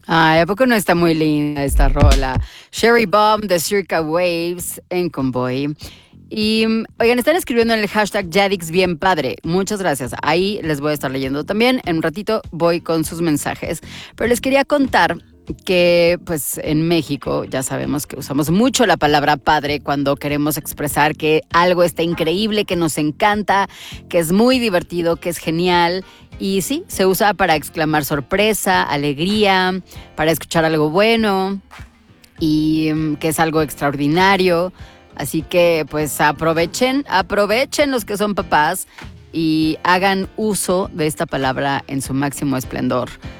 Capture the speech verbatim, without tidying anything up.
Ay, ¿a poco no está muy linda esta rola? Sherry Bomb de Circa Waves en Convoy. Y mm, oigan, están escribiendo en el hashtag Yadix bien padre. Muchas gracias. Ahí les voy a estar leyendo también. En un ratito voy con sus mensajes. Pero les quería contar que pues en México ya sabemos que usamos mucho la palabra padre cuando queremos expresar que algo está increíble, que nos encanta, que es muy divertido, que es genial. Y sí, se usa para exclamar sorpresa, alegría, para escuchar algo bueno y mm, que es algo extraordinario. Así que pues aprovechen, aprovechen los que son papás y hagan uso de esta palabra en su máximo esplendor.